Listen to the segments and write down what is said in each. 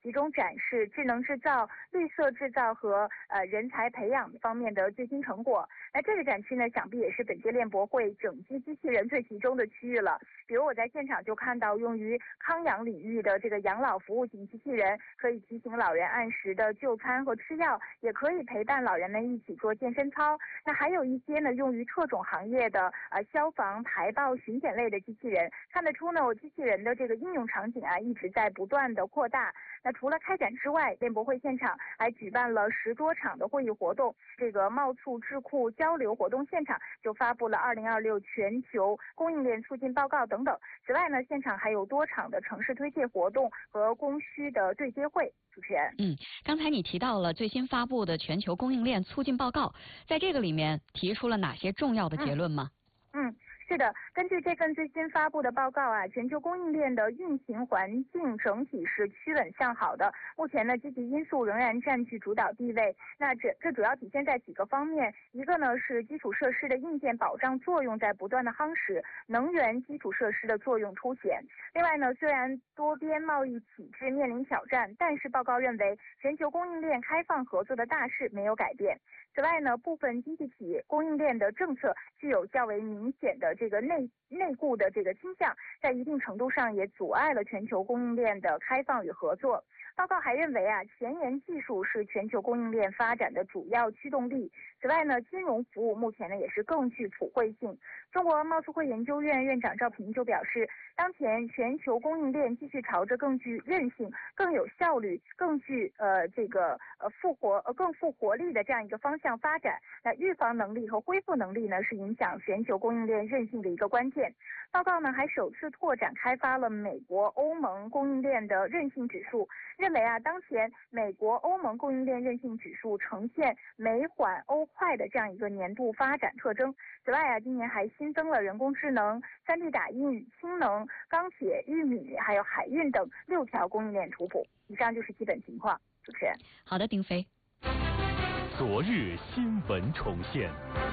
集中展示智能制造、绿色制造和人才培养方面的最新成果。那这个展区呢，想必也是本届练博会整机机器人最集中的区域了。比如我在现场就看到用于康养领域的这个养老服务型机器人，可以提醒老人按时的就餐和吃药，也可以陪伴老人们一起做健身操。那还有一些呢，用于特种行业的消防、排爆、巡检类的机器人。看得出呢，机器人的这个应用场景一直在不断的扩大。那除了开展之外，练博会现场还举办了10多场的会议活动。这个贸促智库交流活动现场就发布了2026全球供应链促进报告等等。此外呢，现场还有多场的城市推介活动和供需的对接会。主持人， 刚才你提到了最新发布的全球供应链促进报告，在这个里面提出了哪些重要的结论吗？ 是的，根据这份最新发布的报告全球供应链的运行环境整体是趋稳向好的。目前呢，积极因素仍然占据主导地位。那这主要体现在几个方面，一个呢是基础设施的硬件保障作用在不断的夯实，能源基础设施的作用凸显。另外呢，虽然多边贸易体制面临挑战，但是报告认为全球供应链开放合作的大势没有改变。此外呢，部分经济体供应链的政策具有较为明显的这个内顾的这个倾向，在一定程度上也阻碍了全球供应链的开放与合作。报告还认为前沿技术是全球供应链发展的主要驱动力。此外呢，金融服务目前呢也是更具普惠性。中国贸促会研究院院长赵平就表示，当前全球供应链继续朝着更具韧性、更有效率、更具更富活力的这样一个方向发展。那预防能力和恢复能力呢，是影响全球供应链韧性的一个关键。报告呢还首次拓展开发了美国、欧盟供应链的韧性指数，认为当前美国、欧盟供应链韧性指数呈现美缓欧快的这样一个年度发展特征。此外今年还新增了人工智能、3D 打印、氢能、钢铁、玉米还有海运等6条供应链图谱。以上就是基本情况。主持人， 好的，丁飞。 昨日新闻重现，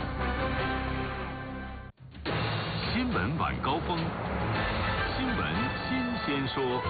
新闻晚高峰，新闻新鲜说。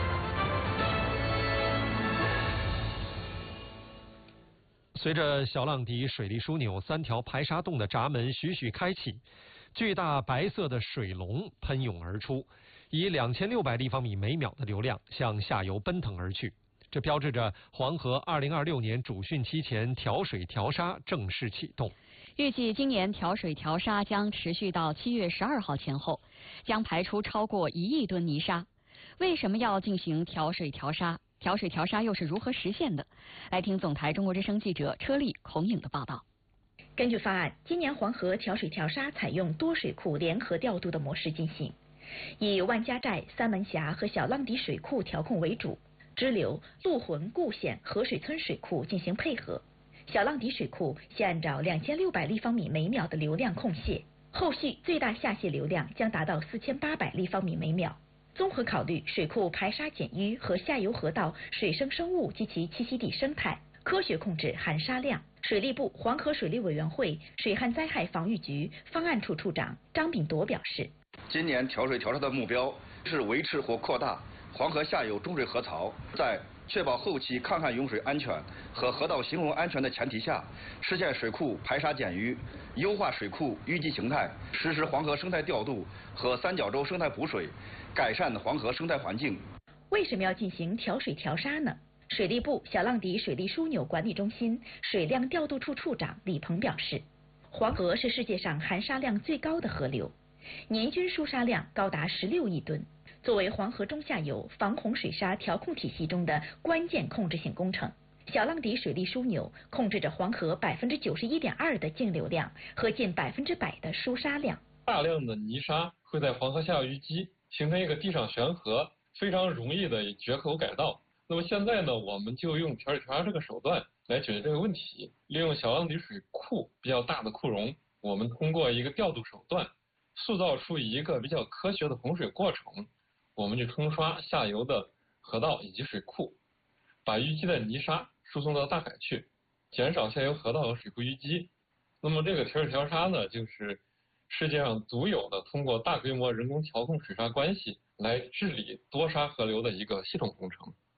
随着小浪底水利枢纽3条排沙洞的闸门徐徐开启，巨大白色的水龙喷涌而出，以2600立方米每秒的流量向下游奔腾而去。这标志着黄河2026年主汛期前调水调沙正式启动。 预计今年调水调沙将持续到7月12号前后，将排出超过1亿吨泥沙。为什么要进行调水调沙？调水调沙又是如何实现的？来听总台中国之声记者车丽、孔颖的报道。 根据方案，今年黄河调水调沙采用多水库联合调度的模式进行，以万家寨、三门峡和小浪底水库调控为主，支流、陆浑、固县、河水村水库进行配合。小浪底水库现按照2600立方米每秒的流量控泄，后续最大下泄流量将达到4800立方米每秒。综合考虑水库排沙减淤和下游河道水生生物及其栖息地生态，科学控制含沙量。水利部黄河水利委员会水旱灾害防御局方案处处长张炳铎表示， 今年调水调沙的目标是维持或扩大黄河下游中水河槽，在确保后期抗旱涌水安全和河道形容安全的前提下，实现水库排沙减淤，优化水库淤积形态，实施黄河生态调度和三角洲生态补水，改善黄河生态环境。 为什么要进行调水调沙呢？水利部小浪底水利枢纽管理中心水量调度处处长李鹏表示，黄河是世界上含沙量最高的河流，年均输沙量高达16亿吨。作为黄河中下游防洪水沙调控体系中的关键控制性工程，小浪底水利枢纽控制着黄河91.2%的净流量和近100%的输沙量。 大量的泥沙会在黄河下游淤积，形成一个地上悬河，非常容易的决口改道。那么现在呢，我们就用调水调沙这个手段来解决这个问题，利用小浪底水库比较大的库容，我们通过一个调度手段，塑造出一个比较科学的洪水过程。我们去冲刷下游的河道以及水库，把淤积的泥沙输送到大海去，减少下游河道和水库淤积。那么这个调水调沙呢，就是世界上独有的通过大规模人工调控水沙关系来治理多沙河流的一个系统工程。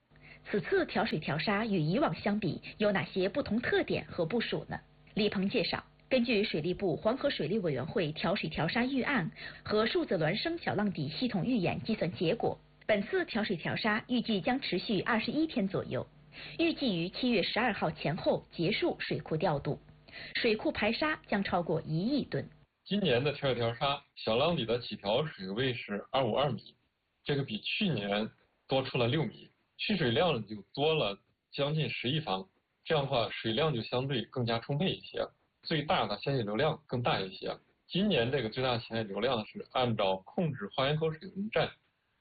此次调水调沙与以往相比有哪些不同特点和部署呢？李鹏介绍，根据水利部黄河水利委员会调水调沙预案和数字孪生小浪底系统预演计算结果，本次调水调沙预计将持续21天左右，预计于7月12号前后结束水库调度，水库排沙将超过1亿吨。 今年的调水调沙小浪底的起调水位是252米，这个比去年多出了6米，蓄水量就多了将近10亿方，这样的话水量就相对更加充沛一些，最大的下泄流量更大一些。今年这个最大下泄流量是按照控制花园口水文站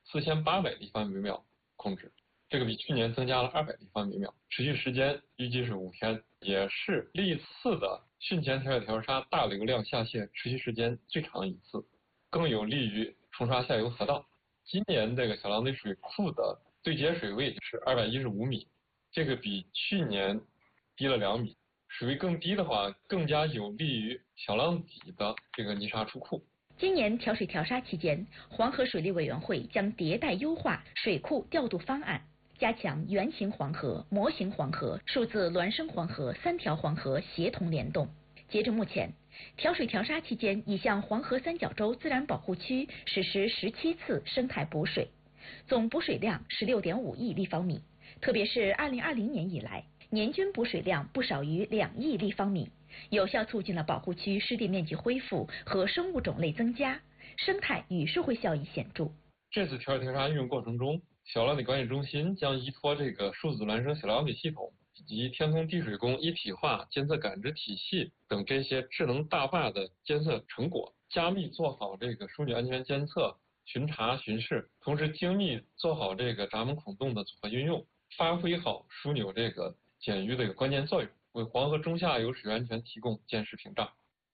4800立方米每秒控制，这个比去年增加了200立方米每秒，持续时间预计是5天，也是历次的汛前调水调沙大流量下泄持续时间最长一次，更有利于冲刷下游河道。今年这个小浪底水库的对接水位是215米，这个比去年低了2米，水位更低的话，更加有利于小浪底的这个泥沙出库。 今年调水调沙期间，黄河水利委员会将迭代优化水库调度方案，加强原型黄河、模型黄河、数字孪生黄河3条黄河协同联动。截至目前，调水调沙期间已向黄河三角洲自然保护区实施17次生态补水，总补水量16.5亿立方米，特别是2020年以来，年均补水量不少于2亿立方米，有效促进了保护区湿地面积恢复和生物种类增加，生态与社会效益显著。 这次调水调沙运用过程中，小浪底管理中心将依托这个数字孪生小浪底系统以及天通地水工一体化监测感知体系等这些智能大坝的监测成果，加密做好这个枢纽安全监测、巡查巡视，同时精密做好这个闸门孔洞的组合运用，发挥好枢纽这个检淤的一个关键作用，为黄河中下游水安全提供监视屏障。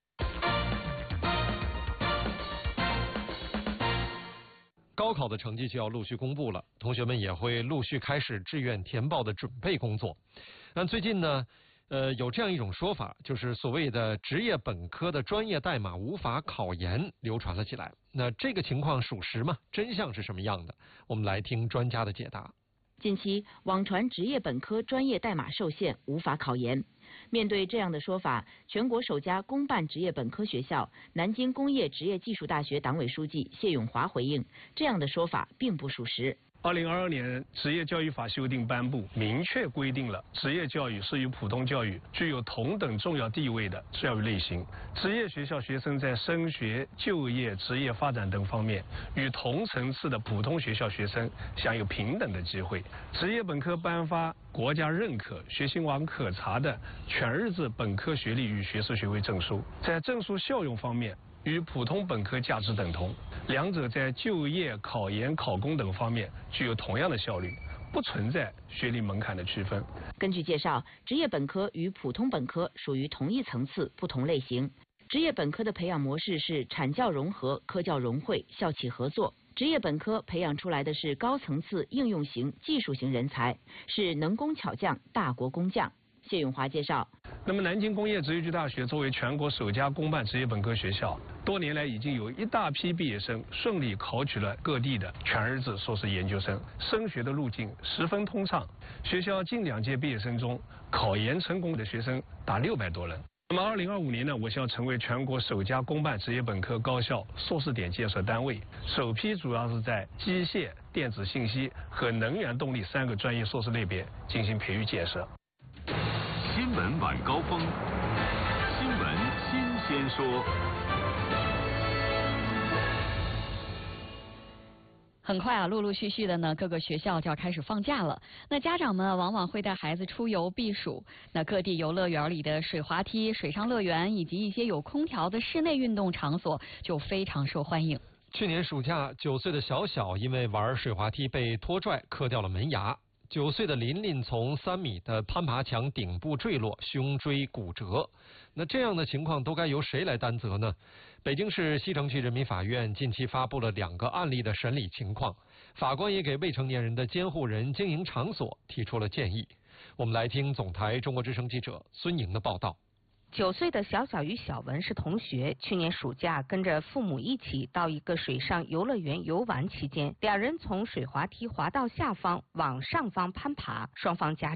高考的成绩就要陆续公布了，同学们也会陆续开始志愿填报的准备工作。那最近呢，有这样一种说法，就是所谓的职业本科的专业代码无法考研流传了起来。那这个情况属实吗？真相是什么样的？我们来听专家的解答。 近期网传职业本科专业代码受限，无法考研。面对这样的说法，全国首家公办职业本科学校南京工业职业技术大学党委书记谢永华回应，这样的说法并不属实。 2022年职业教育法修订颁布，明确规定了职业教育是与普通教育具有同等重要地位的教育类型。职业学校学生在升学、就业、职业发展等方面，与同层次的普通学校学生享有平等的机会。职业本科颁发国家认可、学信网可查的全日制本科学历与学士学位证书，在证书效用方面与普通本科价值等同，两者在就业、考研、考公等方面具有同样的效率，不存在学历门槛的区分。 根据介绍，职业本科与普通本科属于同一层次、不同类型。职业本科的培养模式是产教融合、科教融汇、校企合作。职业本科培养出来的是高层次应用型、技术型人才，是能工巧匠、大国工匠。谢永华介绍， 那么南京工业职业技术大学作为全国首家公办职业本科学校，多年来已经有一大批毕业生顺利考取了各地的全日制硕士研究生，升学的路径十分通畅。学校近2届毕业生中，考研成功的学生达600多人。那么2025年呢，我校成为全国首家公办职业本科高校硕士点建设单位，首批主要是在机械、电子信息和能源动力3个专业硕士类别进行培育建设。 新闻晚高峰，新闻新鲜说。 很快啊，陆陆续续的呢，各个学校就要开始放假了。那家长们往往会带孩子出游避暑。那各地游乐园里的水滑梯、水上乐园以及一些有空调的室内运动场所就非常受欢迎。 去年暑假，9岁的小小因为玩水滑梯被拖拽磕掉了门牙；9岁的琳琳从3米的攀爬墙顶部坠落，胸椎骨折。那这样的情况都该由谁来担责呢？北京市西城区人民法院近期发布了2个案例的审理情况，法官也给未成年人的监护人、经营场所提出了建议。我们来听总台中国之声记者孙莹的报道。 9岁的小小与小文是同学，去年暑假跟着父母一起到一个水上游乐园游玩期间，两人从水滑梯滑到下方往上方攀爬，双方加